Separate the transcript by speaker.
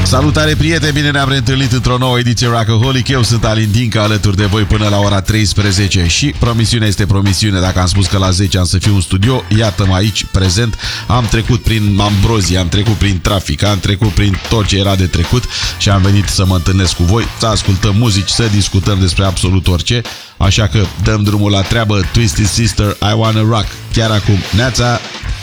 Speaker 1: Salutare, prieteni! Bine ne-am reîntâlnit într-o nouă ediție Rockaholic. Eu sunt Alin Dinca, alături de voi până la ora 13 și promisiunea este promisiune. Dacă am spus că la 10 am să fiu în studio, iată-mă aici, prezent. Am trecut prin ambrozii, am trecut prin trafic, am trecut prin tot ce era de trecut și am venit să mă întâlnesc cu voi, să ascultăm muzici, să discutăm despre absolut orice. Așa că dăm drumul la treabă. Twisted Sister, I Wanna Rock. Chiar acum, neața!